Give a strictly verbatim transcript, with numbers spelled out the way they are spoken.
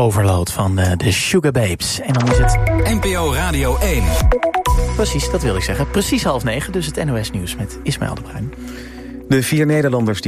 Overload van uh, de Sugar Babes. En dan is het N P O Radio één. Precies, dat wil ik zeggen. Precies half negen, dus het N O S Nieuws met Ismaël de Bruin. De vier Nederlanders die